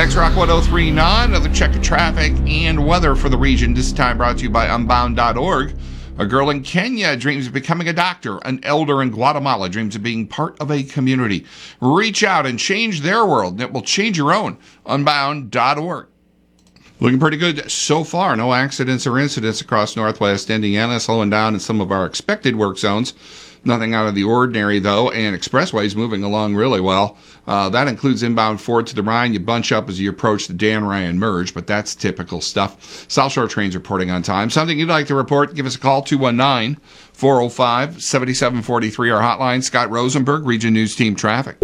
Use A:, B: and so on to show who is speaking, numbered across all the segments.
A: X-Rock 1039, another check of traffic and weather for the region. This time brought to you by Unbound.org. A girl in Kenya dreams of becoming a doctor. An elder in Guatemala dreams of being part of a community. Reach out and change their world, and it will change your own. Unbound.org. Looking pretty good so far. No accidents or incidents across northwest Indiana, slowing down in some of our expected work zones. Nothing out of the ordinary, though, and expressways moving along really well. That includes inbound Ford to the Rhine. You bunch up as you approach the Dan Ryan merge, but that's typical stuff. South Shore trains reporting on time. Something you'd like to report, give us a call, 219-405-7743, our hotline. Scott Rosenberg, Region News Team Traffic.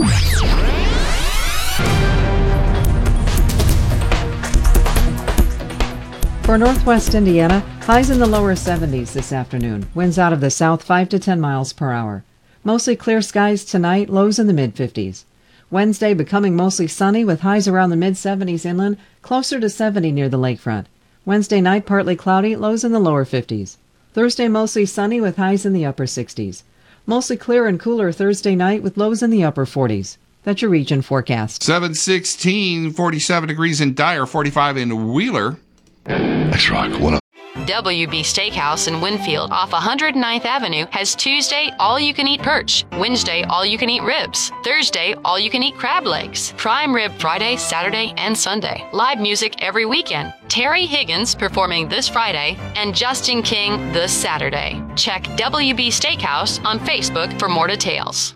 B: For northwest Indiana, highs in the lower 70s this afternoon. Winds out of the south 5 to 10 miles per hour. Mostly clear skies tonight, lows in the mid-50s. Wednesday becoming mostly sunny with highs around the mid-70s inland, closer to 70 near the lakefront. Wednesday night partly cloudy, lows in the lower 50s. Thursday mostly sunny with highs in the upper 60s. Mostly clear and cooler Thursday night with lows in the upper 40s. That's your region forecast.
A: 716, 47 degrees in Dyer, 45 in Wheeler.
C: X-Rock 10.
D: WB Steakhouse in Winfield off 109th Avenue has Tuesday all-you-can-eat perch, Wednesday all-you-can-eat ribs, Thursday all-you-can-eat crab legs, prime rib Friday, Saturday, and Sunday. Live music every weekend. Terry Higgins performing this Friday and Justin King this Saturday. Check WB Steakhouse on Facebook for more details.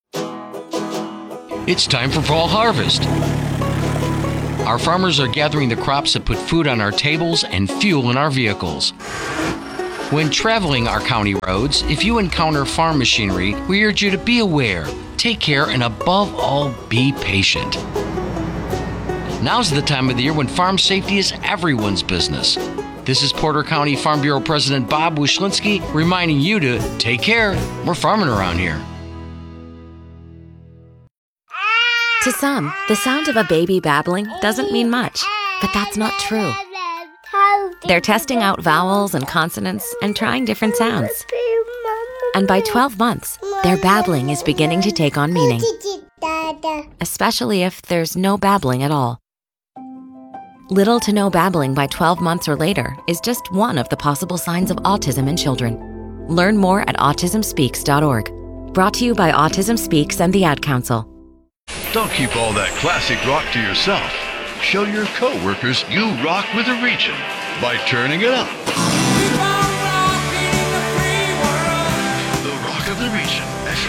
E: It's time for fall harvest. Our farmers are gathering the crops that put food on our tables and fuel in our vehicles. When traveling our county roads, if you encounter farm machinery, we urge you to be aware, take care, and above all, be patient. Now's the time of the year when farm safety is everyone's business. This is Porter County Farm Bureau President Bob Wyszynski reminding you to take care. We're farming around here.
F: To some, the sound of a baby babbling doesn't mean much, but that's not true. They're testing out vowels and consonants and trying different sounds. And by 12 months, their babbling is beginning to take on meaning, especially if there's no babbling at all. Little to no babbling by 12 months or later is just one of the possible signs of autism in children. Learn more at autismspeaks.org. Brought to you by Autism Speaks and the Ad Council.
C: Don't keep all that classic rock to yourself. Show your coworkers you rock with a region by turning it up.